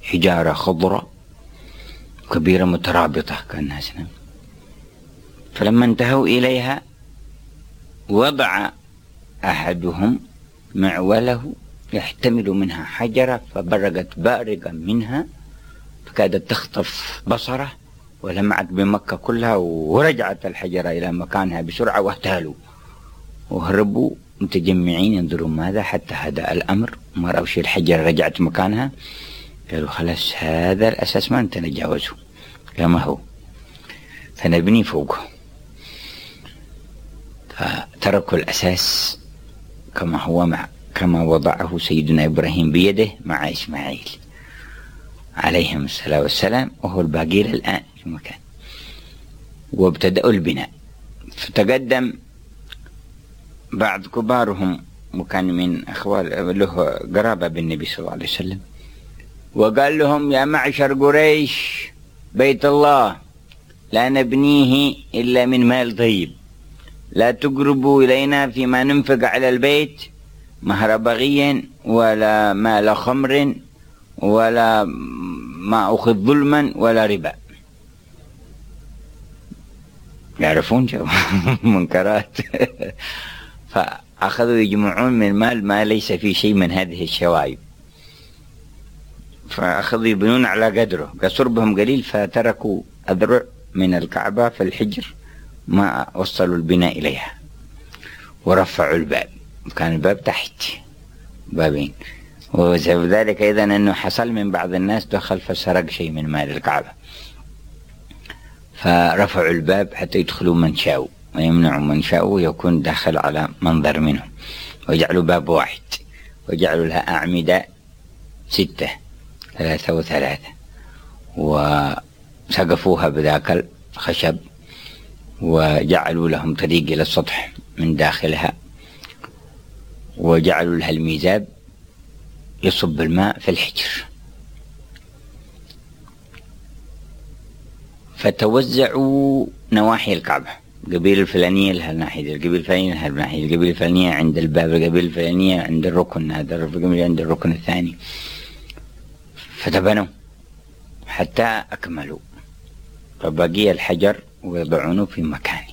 حجارة خضراء كبيرة مترابطة كأنها سنام. فلما انتهوا إليها وضع أحدهم معوله يحتمل منها حجرة، فبرقت بارقا منها فكادت تخطف بصره، ولمعت بمكة كلها، ورجعت الحجرة إلى مكانها بسرعة واهتالوا وهربوا متجمعين ينظروا ماذا، حتى هدأ الأمر ما رأوا شيء، الحجرة رجعت مكانها. قالوا خلاص هذا الأساس ما نتجاوزه كما هو، فنبني فوقه. فتركوا الأساس كما هو كما وضعه سيدنا إبراهيم بيده مع إسماعيل عليهم الصلاة والسلام، وهو الباقي الآن في مكان، وابتدأوا البناء. فتقدم بعض كبارهم وكان من أخوال له قرابة بالنبي صلى الله عليه وسلم، وقال لهم يا معشر قريش بيت الله لا نبنيه إلا من مال طيب، لا تقربوا إلينا فيما ننفق على البيت مهر بغي ولا مال خمر ولا ما أخذ ظلما ولا ربا. يعرفون جو منكرات. فأخذوا يجمعون من مال ما ليس فيه شيء من هذه الشوائب، فأخذوا يبنون على قدره، قصر بهم قليل، فتركوا أذرع من الكعبة في الحجر ما وصلوا البناء إليها، ورفعوا الباب، كان الباب تحت بابين. وسبب ذلك أيضا أنه حصل من بعض الناس دخل فسرق شيء من مال الكعبة، فرفعوا الباب حتى يدخلوا من شاءوا ويمنعوا من شاءوا، يكون داخل على منظر منهم، وجعلوا باب واحد، وجعلوا لها أعمدة 6 3 و3، وسقفوها بذاك الخشب، وجعلوا لهم طريق إلى السطح من داخلها، وجعلوا لها الميزاب يصب الماء في الحجر. فتوزعوا نواحي الكعبة، قبيل الفلانية لها الناحية، القبيل الفلانية لها الناحية، القبيل الفلانية عند الباب، القبيل الفلانية عند الركن، هذا القبيل عند الركن الثاني. فتبنوا حتى أكملوا، فبقي الحجر ويضعونه في مكانه.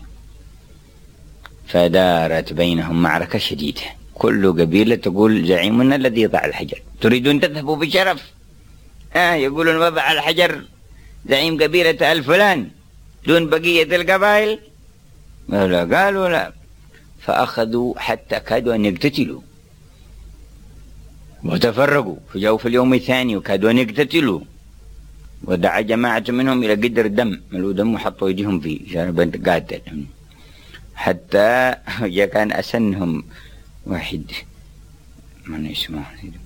فدارت بينهم معركة شديدة، كل قبيلة تقول زعيمنا الذي يضع الحجر، تريدون تذهبوا بشرف؟ يقولون وضع الحجر زعيم قبيلة الفلان دون بقية القبائل؟ قالوا لا. فأخذوا حتى كادوا أن يقتتلوا وتفرقوا، فجاءوا في اليوم الثاني وكادوا أن يقتتلوا، ودعا جماعة منهم إلى قدر الدم، ملوا دم وحطوا يديهم فيه عشان قاتل، حتى كان أسنهم واحد من اسمه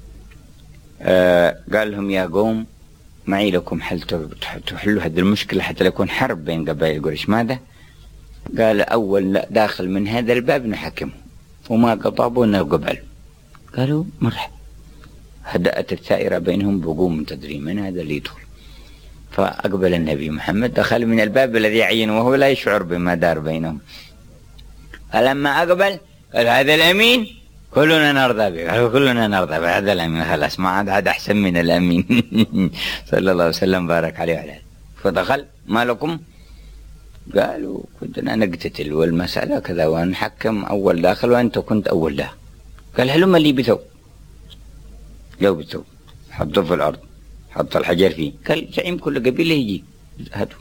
قال لهم يا قوم معي لكم حل تحلوا هذه المشكلة حتى لا يكون حرب بين قبائل قريش. ماذا؟ قال أول داخل من هذا الباب نحكمه، وما قطابونا القبل. قالوا مرحبا. هدأت الثائرة بينهم بقوم منتظرين من هذا اللي يدخل. فأقبل النبي محمد، دخل من الباب الذي عينه وهو لا يشعر بما دار بينهم. فلما أقبل قال هذا الأمين كلنا نرضى به، قالوا كلنا نرضى به، هذا الأمين خلاص ما عاد أحسن من الأمين. صلى الله عليه وسلم بارك عليه وعلى. فدخل ما لكم؟ قالوا كنتنا نقتتل والمسألة كذا ونحكم، أول داخل وأنت كنت أول داخل. قال هلما لي بثوب، لو بثوب حطه في الأرض، حط الحجر فيه. قال زعيم كل قبيلة يجي هاتوا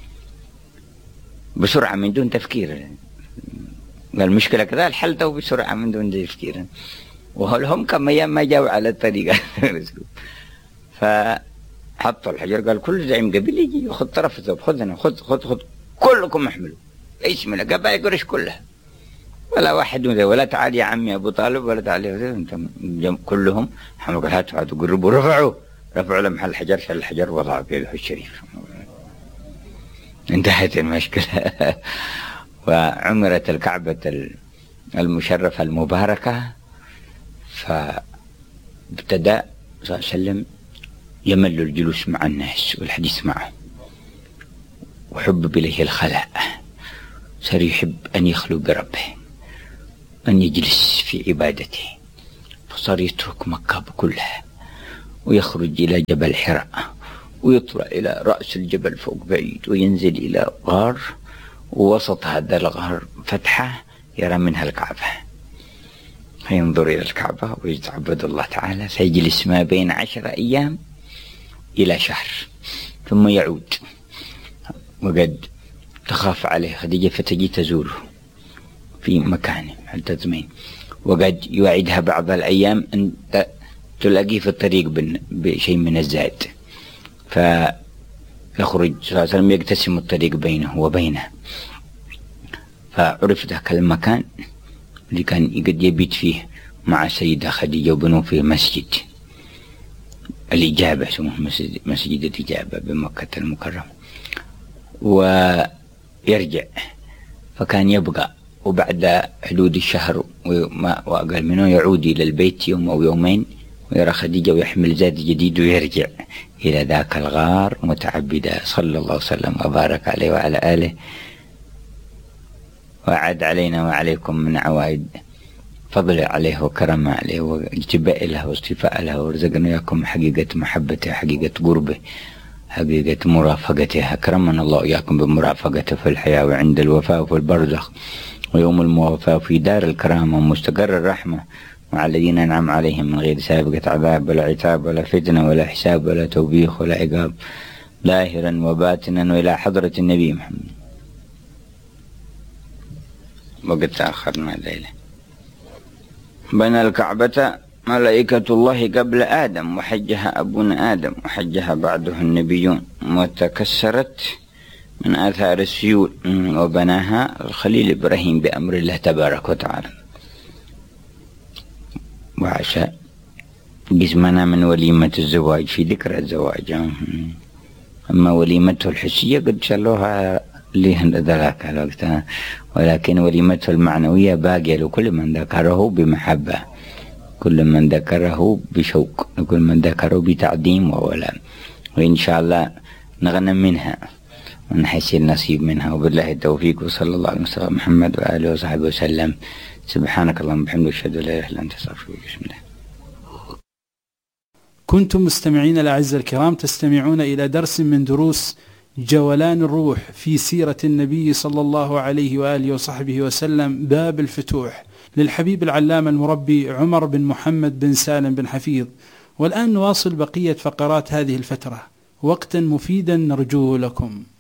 بسرعة من دون تفكير. قال المشكلة كذا الحل تو بسرعة من دون تفكير، وهم كم أيام ما جاوا على الطريقة. فحطوا الحجر، قال كل زعيم قبيلة يجي يأخذ طرف الثوب، خذ هنا خذ كلكم احملوا، ايش من قبائل قريش كلها، ولا واحد ولا تعال يا عمي ابو طالب ولا تعال انت كلهم حملوا. قال هاتوا قربوا، رفعوا لمحل الحجر، شال الحجر وضعوا في يده الشريف. انتهت المشكلة. وعمرت الكعبة المشرفة المباركة. فابتدأ صلى الله عليه وسلم يمل الجلوس مع الناس والحديث معهم، وحبب إليه الخلاء، صار يحب أن يخلو بربه، أن يجلس في عبادته، فصار يترك مكة كلها ويخرج إلى جبل حراء ويطلع إلى رأس الجبل فوق بعيد وينزل إلى غار، ووسط هذا الغار فتحة يرى منها الكعبة، فينظر إلى الكعبة ويتعبد الله تعالى، فيجلس ما بين 10 أيام إلى شهر ثم يعود. وقد تخاف عليه خديجة فتجي تزوره في مكانه حتى تزمين، وقد يوعدها بعض الأيام أن تلاقيه في الطريق بشيء من الزاد، فيخرج صلى الله عليه وسلم يقتسم الطريق بينه وبينه. فعرف ذاك المكان اللي كان قد يبيت فيه مع سيدة خديجة وبنوا فيه مسجد الإجابة، اسمه مسجد الإجابة بمكة المكرمة. ويرجع، فكان يبقى، وبعد حدود الشهر وأقل منه يعود إلى البيت يوم أو يومين ويرى خديجة ويحمل زاد جديد ويرجع إلى ذاك الغار متعبدا صلى الله وسلم وبارك عليه وعلى آله، وأعد علينا وعليكم من عوائد فضل عليه وكرم عليه واجتباء له واصطفاء له، ورزقنا إياكم حقيقة محبته، حقيقة قربه، حقيقة مرافقته. أكرمنا الله إياكم بمرافقته في الحياة وعند الوفاة وفي البرزخ ويوم الموافاة في دار الكرامة ومستقر الرحمة مع الذين أنعم عليهم من غير سابقة عذاب ولا عتاب ولا فتنة ولا حساب ولا توبيخ ولا عقاب، ظاهرا وباطنا، وإلى حضرة النبي محمد. وقد تأخرنا الليلة. بنى الكعبة ملائكة الله قبل آدم، وحجها أبونا آدم، وحجها بعده النبيون، وتكسرت من آثار السيول، وبناها الخليل إبراهيم بأمر الله تبارك وتعالى. وعشاء جسمنا من وليمة الزواج في ذكرى الزواج، أما وليمته الحسية قد شلوها ذاك الوقت، ولكن وليمته المعنوية باقية لكل من ذكره بمحبة، كل من ذكره بشوق، كل من ذكره بتعظيم وولاء، وإن شاء الله نغنم منها ونحصل نصيب منها. وبالله التوفيق، وصلى الله على وسلم محمد وآله وصحبه وسلم. سبحانك اللهم وبحمدك أشهد أن لا إله إلا أنت أستغفرك. بسم الله. كنتم مستمعين الأعزاء الكرام تستمعون إلى درس من دروس جولان الروح في سيرة النبي صلى الله عليه وآله وصحبه وسلم، باب الفتوح، للحبيب العلامة المربي عمر بن محمد بن سالم بن حفيظ. والآن نواصل بقية فقرات هذه الفترة، وقتا مفيدا نرجوه لكم.